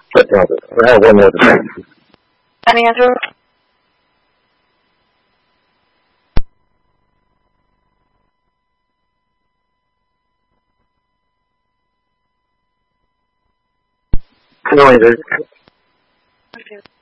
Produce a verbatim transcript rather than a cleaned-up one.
这挺好的。I have one more to say. Any Andrew? No, Andrew. Okay.